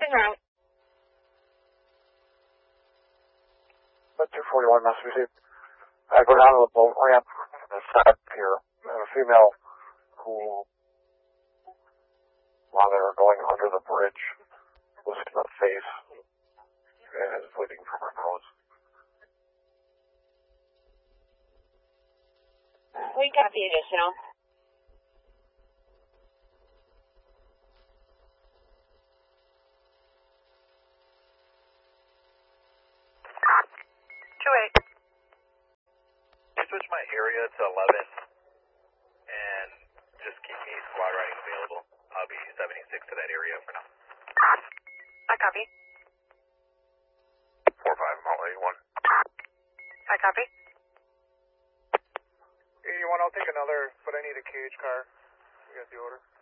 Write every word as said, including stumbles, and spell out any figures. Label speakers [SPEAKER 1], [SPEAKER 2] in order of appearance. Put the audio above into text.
[SPEAKER 1] En route.
[SPEAKER 2] But two forty-one must be received. I go down to the boat ramp on the side here. And a female who, while they were going under the bridge, was in the face and is bleeding from her nose.
[SPEAKER 1] We got the additional.
[SPEAKER 3] Two eight.
[SPEAKER 4] Switch my area to eleven and just keep me squad riding available. I'll be seventy-six to that area for now.
[SPEAKER 3] I copy.
[SPEAKER 4] four five, I'm out eighty-one.
[SPEAKER 3] I copy.
[SPEAKER 5] eighty-one, I'll take another, but I need a cage car. We got the order.